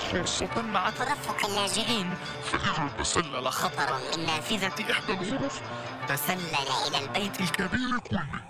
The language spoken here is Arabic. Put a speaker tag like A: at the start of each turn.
A: خاصة مع تدفق اللاجئين،
B: فإذا تسلل
A: خطر من نافذة
B: إحدى الغرف
A: تسلل إلى البيت
B: الكبير كله.